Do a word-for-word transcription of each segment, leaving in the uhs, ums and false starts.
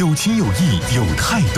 有情有义有态度。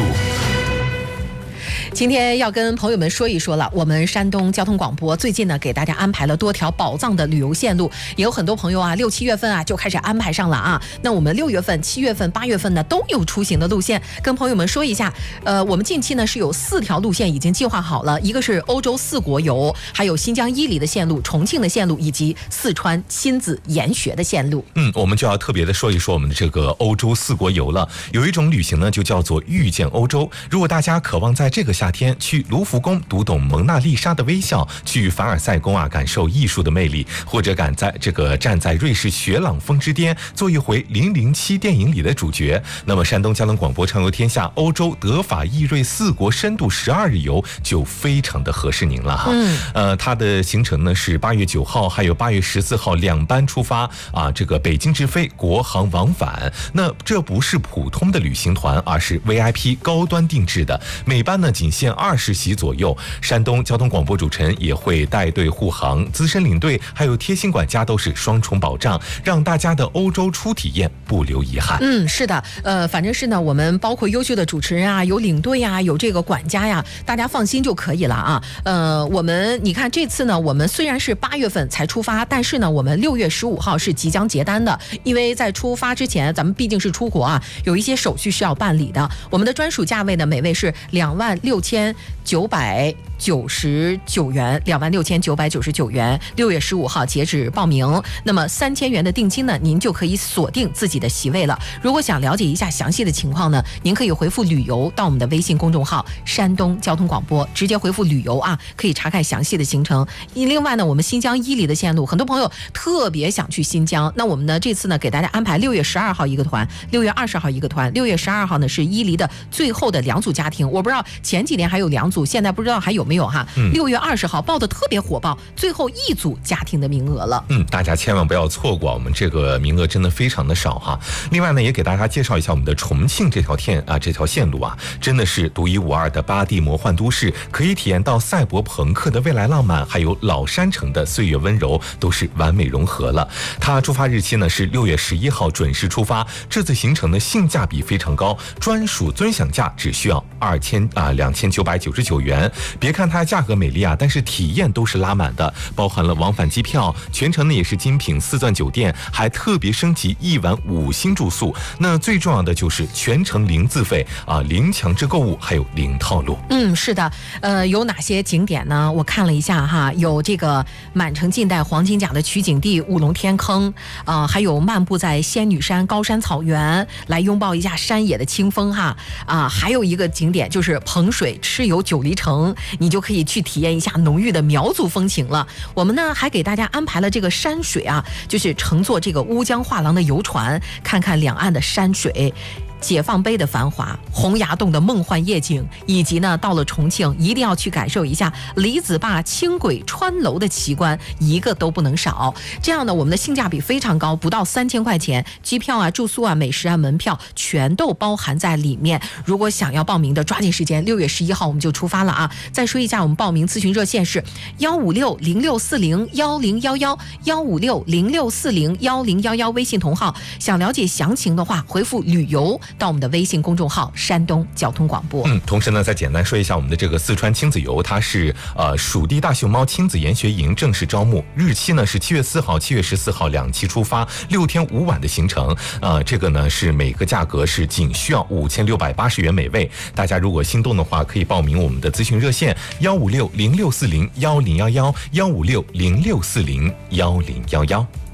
今天要跟朋友们说一说了，我们山东交通广播最近呢给大家安排了多条宝藏的旅游线路，也有很多朋友啊六七月份啊就开始安排上了啊。那我们六月份、七月份、八月份呢都有出行的路线，跟朋友们说一下。呃，我们近期呢是有四条路线已经计划好了，一个是欧洲四国游，还有新疆伊犁的线路、重庆的线路，以及四川亲子研学的线路。 嗯，我们就要特别的说一说我们的这个欧洲四国游了。有一种旅行呢就叫做遇见欧洲。如果大家渴望在这个夏天去卢浮宫读懂蒙娜丽莎的微笑，去凡尔赛宫啊感受艺术的魅力，或者敢在这个站在瑞士雪朗峰之巅做一回零零七电影里的主角，那么山东交通广播畅游天下欧洲德法意瑞四国深度十二日游就非常的合适您了哈。嗯，呃，它的行程呢是八月九号还有八月十四号两班出发啊，这个北京直飞，国航往返。那这不是普通的旅行团，而是 V I P 高端定制的，每班呢仅限二十席左右。山东交通广播主持人也会带队护航，资深领队还有贴心管家都是双重保障，让大家的欧洲初体验不留遗憾。 嗯，是的，呃，反正是呢，我们包括优秀的主持人啊，有领队啊，有这个管家呀，大家放心就可以了啊。呃，我们你看这次呢，我们虽然是八月份才出发，但是呢，我们六月十五号是即将结单的，因为在出发之前，咱们毕竟是出国啊，有一些手续是要办理的。我们的专属价位呢，每位是两万六千九百九十九元，两万六千九百九十九元。六月十五号截止报名，那么三千元的定金呢，您就可以锁定自己的席位了。如果想了解一下详细的情况呢，您可以回复旅游到我们的微信公众号山东交通广播，直接回复旅游啊，可以查看详细的行程。另外呢，我们新疆伊犁的线路，很多朋友特别想去新疆，那我们呢这次呢给大家安排六月十二号一个团，六月二十号一个团，六月十二号呢是伊犁的最后的两组家庭，我不知道前几年还有两组，现在不知道还有没有哈。六月二十号报的特别火爆，最后一组家庭的名额了。 嗯，大家千万不要错过，我们这个名额真的非常的少哈。另外呢，也给大家介绍一下我们的重庆这条线啊，这条线路啊，真的是独一无二的巴蒂魔幻都市，可以体验到赛博朋克的未来浪漫，还有老山城的岁月温柔，都是完美融合了。它出发日期呢是六月十一号准时出发。这次行程的性价比非常高，专属尊享价只需要二千啊两千九百九十九元。别看它价格美丽啊，但是体验都是拉满的，包含了往返机票，全程呢也是精品四钻酒店，还特别升级一晚五星住宿。那最重要的就是全程零自费啊，零强制购物，还有零套路。 嗯，是的，呃，有哪些景点呢？我看了一下哈，有这个满城尽带黄金甲的取景地五龙天坑，啊、呃，还有漫步在仙女山高山草原，来拥抱一下山野的清风哈，啊、呃，还有一个景点就是彭水蚩尤九黎城，你就可以去体验一下浓郁的苗族风情了。我们呢还给大家安排了这个山水啊，就是乘坐这个乌江画廊的游船，看看两岸的山水。解放碑的繁华，洪崖洞的梦幻夜景，以及呢到了重庆一定要去感受一下李子坝轻轨穿楼的奇观，一个都不能少。这样呢我们的性价比非常高，不到三千块钱，机票啊、住宿啊、美食啊、门票全都包含在里面。如果想要报名的，抓紧时间，六月十一号我们就出发了啊！再说一下我们报名咨询热线是幺五六零六四零幺零幺幺幺五六零六四零幺零幺幺，微信同号。想了解详情的话，回复旅游到我们的微信公众号山东交通广播。 嗯，同时呢再简单说一下我们的这个四川亲子游，它是呃蜀地大熊猫亲子研学营正式招募，日期呢是七月四号七月十四号两期出发，六天五晚的行程。呃这个呢是每个价格是仅需要五千六百八十元每位，大家如果心动的话可以报名我们的咨询热线幺五六零六四零幺零幺幺幺五六零六四零幺零幺幺。